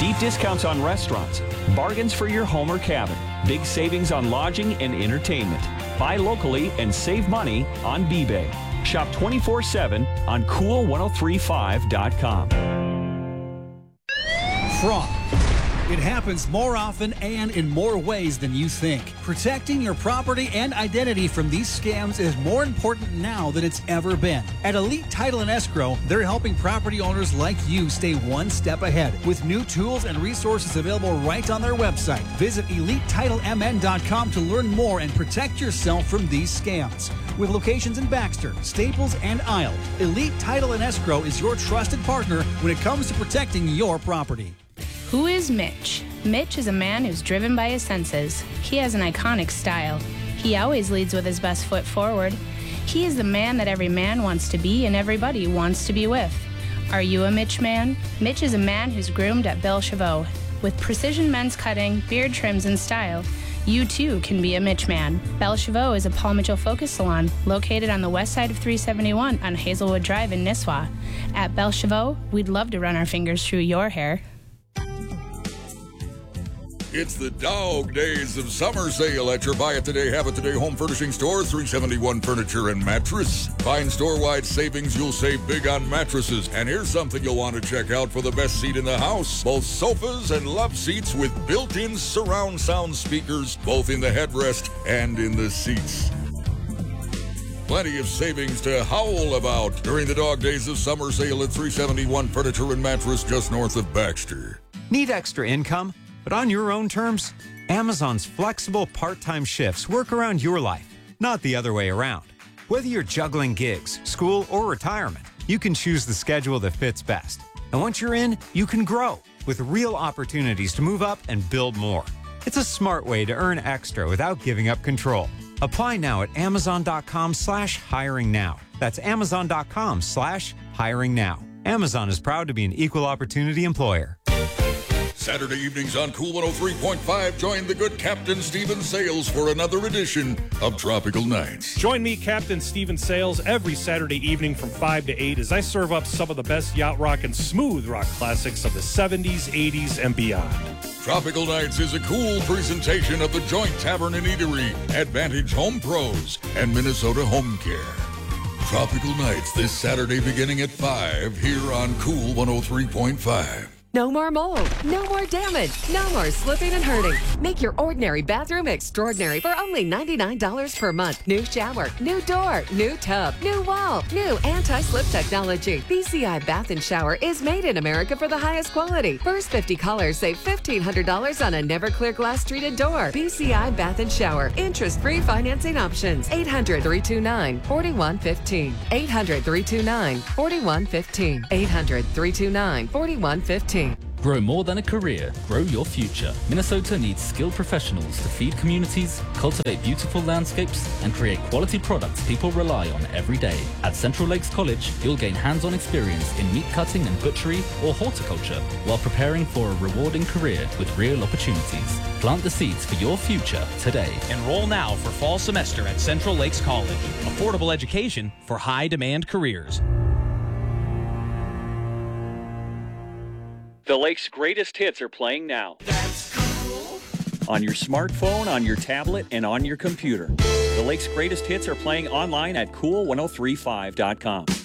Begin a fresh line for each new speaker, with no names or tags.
Deep discounts on restaurants, bargains for your home or cabin, big savings on lodging and entertainment. Buy locally and save money on B-Bay. Shop 24/7 on cool1035.com.
Fraud. It happens more often and in more ways than you think. Protecting your property and identity from these scams is more important now than it's ever been. At Elite Title and Escrow, they're helping property owners like you stay one step ahead with new tools and resources available right on their website. Visit EliteTitleMN.com to learn more and protect yourself from these scams. With locations in Baxter, Staples, and Isle, Elite Title and Escrow is your trusted partner when it comes to protecting your property.
Who is Mitch? Mitch is a man who's driven by his senses. He has an iconic style. He always leads with his best foot forward. He is the man that every man wants to be and everybody wants to be with. Are you a Mitch man? Mitch is a man who's groomed at Belle Chevaux. With precision men's cutting, beard trims, and style, you too can be a Mitch man. Belle Chevaux is a Paul Mitchell focus salon located on the west side of 371 on Hazelwood Drive in Nisswa. At Belle Chevaux, we'd love to run our fingers through your hair.
It's the dog days of summer sale at your Buy It Today, Have It Today home furnishing store, 371 Furniture and Mattress. Find store-wide savings, you'll save big on mattresses. And here's something you'll want to check out for the best seat in the house. Both sofas and love seats with built-in surround sound speakers, both in the headrest and in the seats. Plenty of savings to howl about during the dog days of summer sale at 371 Furniture and Mattress, just north of Baxter.
Need extra income, but on your own terms? Amazon's flexible part-time shifts work around your life, not the other way around. Whether you're juggling gigs, school, or retirement, you can choose the schedule that fits best. And once you're in, you can grow with real opportunities to move up and build more. It's a smart way to earn extra without giving up control. Apply now at amazon.com/hiring now. That's amazon.com/hiring now. Amazon is proud to be an equal opportunity employer.
Saturday evenings on Cool 103.5, join the good Captain Stephen Sales for another edition of Tropical Nights.
Join me, Captain Stephen Sales, every Saturday evening from 5 to 8 as I serve up some of the best yacht rock and smooth rock classics of the 70s, 80s, and beyond.
Tropical Nights is a cool presentation of the Joint Tavern and Eatery, Advantage Home Pros, and Minnesota Home Care. Tropical Nights this Saturday beginning at 5 here on Cool 103.5.
No more mold, no more damage, no more slipping and hurting. Make your ordinary bathroom extraordinary for only $99 per month. New shower, new door, new tub, new wall, new anti-slip technology. BCI Bath and Shower is made in America for the highest quality. First 50 callers save $1,500 on a never clear glass treated door. BCI Bath and Shower. Interest-free financing options. 800-329-4115. 800-329-4115. 800-329-4115.
Grow more than a career. Grow your future. Minnesota needs skilled professionals to feed communities, cultivate beautiful landscapes, and create quality products people rely on every day. At Central Lakes College, you'll gain hands-on experience in meat cutting and butchery or horticulture while preparing for a rewarding career with real opportunities. Plant the seeds for your future today.
Enroll now for fall semester at Central Lakes College. Affordable education for high-demand careers.
The Lake's greatest hits are playing now. That's cool. On your smartphone, on your tablet, and on your computer. The Lake's greatest hits are playing online at cool1035.com.